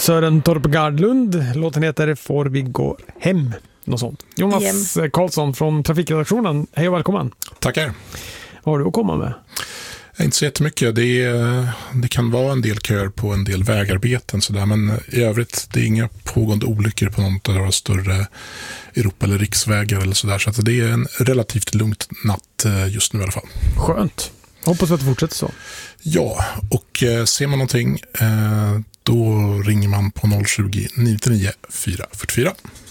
Sören Torpegardlund. Låten heter Får vi gå hem? Något sånt. Jonas Karlsson från Trafikredaktionen. Hej och välkommen. Tackar. Vad har du att komma med? Inte så jättemycket. Det kan vara en del köer på en del vägarbeten sådär, men i övrigt det är inga pågående olyckor på något av de större Europa- eller riksvägar eller sådär. Så att det är en relativt lugnt natt just nu i alla fall. Skönt. Hoppas att det fortsätter så. Ja, och ser man någonting då ringer man på 020 999 444.